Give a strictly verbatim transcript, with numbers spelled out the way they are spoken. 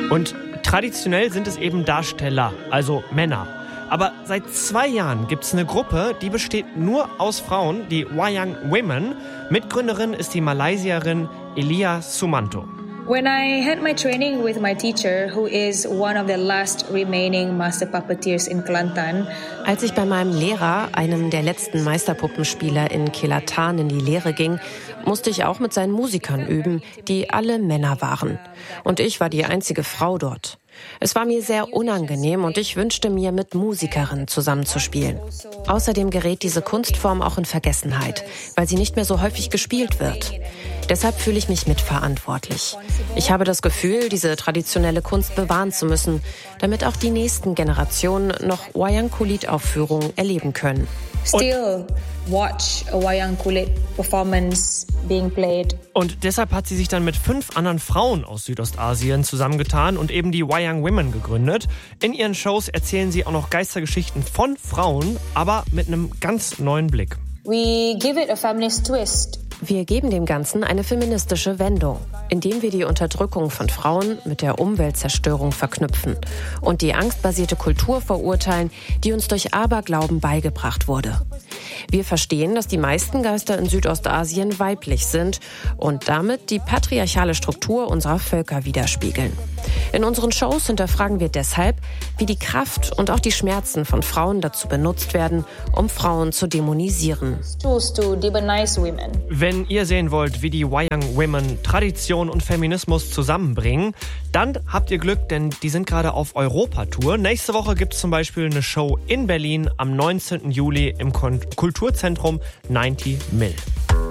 Und traditionell sind es eben Darsteller, also Männer. Aber seit zwei Jahren gibt es eine Gruppe, die besteht nur aus Frauen, die Wayang Women. Mitgründerin ist die Malaysierin Elia Sumanto. When I had my training with my teacher, who is one of the last remaining master puppeteers in Kelantan. Als ich bei meinem Lehrer, einem der letzten Meisterpuppenspieler in Kelantan, in die Lehre ging, musste ich auch mit seinen Musikern üben, die alle Männer waren. Und ich war die einzige Frau dort. Es war mir sehr unangenehm und ich wünschte mir, mit Musikerinnen zusammenzuspielen. Außerdem gerät diese Kunstform auch in Vergessenheit, weil sie nicht mehr so häufig gespielt wird. Deshalb fühle ich mich mitverantwortlich. Ich habe das Gefühl, diese traditionelle Kunst bewahren zu müssen, damit auch die nächsten Generationen noch Wayang Kulit-Aufführungen erleben können. Still watch a Wayang Kulit performance being played. Und deshalb hat sie sich dann mit fünf anderen Frauen aus Südostasien zusammengetan und eben die Wayang Women gegründet. In ihren Shows erzählen sie auch noch Geistergeschichten von Frauen, aber mit einem ganz neuen Blick. We give it a feminist twist. Wir geben dem Ganzen eine feministische Wendung, indem wir die Unterdrückung von Frauen mit der Umweltzerstörung verknüpfen und die angstbasierte Kultur verurteilen, die uns durch Aberglauben beigebracht wurde. Wir verstehen, dass die meisten Geister in Südostasien weiblich sind und damit die patriarchale Struktur unserer Völker widerspiegeln. In unseren Shows hinterfragen wir deshalb, wie die Kraft und auch die Schmerzen von Frauen dazu benutzt werden, um Frauen zu dämonisieren. Tools to demonize women. Wenn ihr sehen wollt, wie die Wayang Women Tradition und Feminismus zusammenbringen, dann habt ihr Glück, denn die sind gerade auf Europatour. Nächste Woche gibt es zum Beispiel eine Show in Berlin am neunzehnten Juli im Kulturzentrum neunzig Mill.